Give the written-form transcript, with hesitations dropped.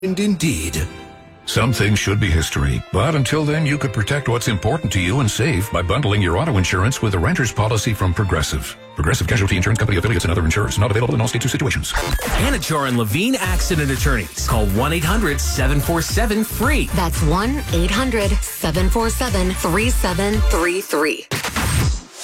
And indeed. Some things should be history, but until then, you could protect what's important to you and save by bundling your auto insurance with a renter's policy from Progressive. Progressive Casualty Insurance Company affiliates and other insurers. Not available in all states or situations. Anachar and Levine Accident Attorneys. Call 1-800-747-FREE. That's 1-800-747-3733.